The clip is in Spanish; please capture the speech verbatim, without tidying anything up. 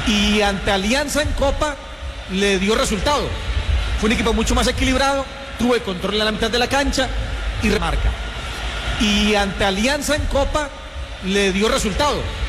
Y ante Alianza en Copa le dio resultado. Fue un equipo mucho más equilibrado, tuvo el control en la mitad de la cancha y remarca. Y ante Alianza en Copa le dio resultado.